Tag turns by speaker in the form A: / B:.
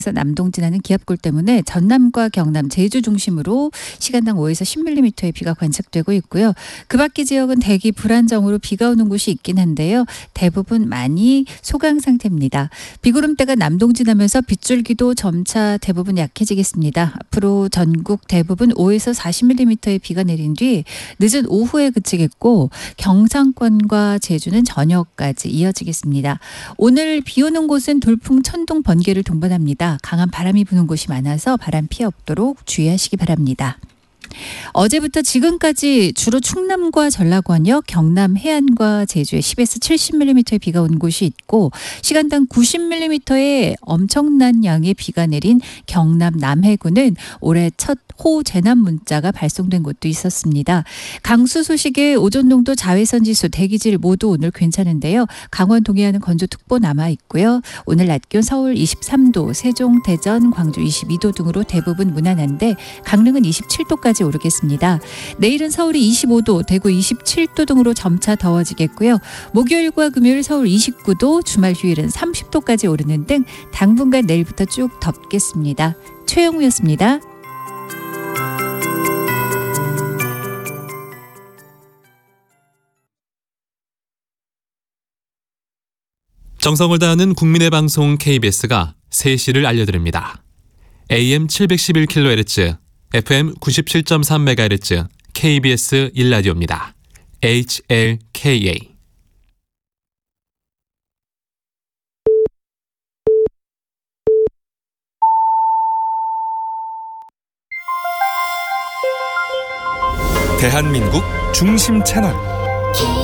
A: 남동진하는 기압골 때문에 전남과 경남, 제주 중심으로 시간당 5에서 10mm의 비가 관측되고 있고요. 그 밖의 지역은 대기 불안정으로 비가 오는 곳이 있긴 한데요. 대부분 많이 소강 상태입니다. 비구름대가 남동진하면서 빗줄기도 점차 대부분 약해지겠습니다. 앞으로 전국 대부분 5에서 40mm의 비가 내린 뒤 늦은 오후에 그치겠고 경상권과 제주는 저녁까지 이어지겠습니다. 오늘 비 오는 곳은 돌풍, 천둥, 번개를 동반합니다. 강한 바람이 부는 곳이 많아서 바람 피해 없도록 주의하시기 바랍니다. 어제부터 지금까지 주로 충남과 전라권역, 경남 해안과 제주에 10에서 70mm의 비가 온 곳이 있고 시간당 90mm의 엄청난 양의 비가 내린 경남 남해군은 올해 첫 호재난 문자가 발송된 곳도 있었습니다. 강수 소식에 오존농도, 자외선 지수, 대기질 모두 오늘 괜찮은데요. 강원 동해안은 건조특보 남아있고요. 오늘 낮 기온 서울 23도, 세종, 대전, 광주 22도 등으로 대부분 무난한데 강릉은 27도까지 오르겠습니다. 내일은 서울이 25도, 대구 27도 등으로 점차 더워지겠고요. 목요일과 금요일 서울 29도, 주말 휴일은 30도까지 오르는 등 당분간 내일부터 쭉 덥겠습니다. 최영우였습니다.
B: 정성을 다하는 국민의 방송 KBS가 3시를 알려드립니다. AM 711kHz, FM 97.3MHz, KBS 1라디오입니다. HLKA.
C: 대한민국 중심 채널